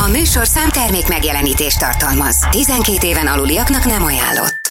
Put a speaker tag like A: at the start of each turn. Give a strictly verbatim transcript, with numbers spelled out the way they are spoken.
A: A műsorszám termék megjelenítést tartalmaz. tizenkét éven aluliaknak nem ajánlott.